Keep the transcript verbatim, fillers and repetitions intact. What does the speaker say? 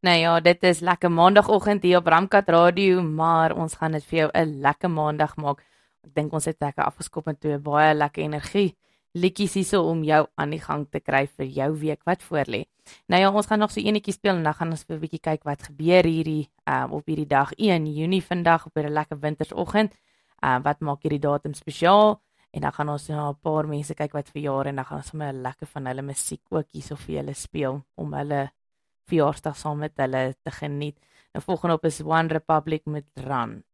Nou ja, dit is lekker maandagoggend hier op Ramkat Radio, maar ons gaan dit vir jou 'n lekker maandag maak. Ek dink ons het lekker afgeskop met twee baie lekker energie liedjies hierso om jou aan die gang te kry vir jou week wat voorlê. Nou ja, ons gaan nog so enetjie speel en dan gaan ons vir 'n bietjie kyk wat gebeur hierdie um, op hierdie dag een Junie vandag op 'n lekker wintersoggend. Um, wat maak hierdie datum spesiaal? En dan gaan ons na 'n paar mense kyk wat verjaar en dan gaan ons sommer lekker van hulle musiek ook hierso vir julle speel om hulle verjaarsdag saam met hulle te geniet. Nou volgende op is One Republic met Run.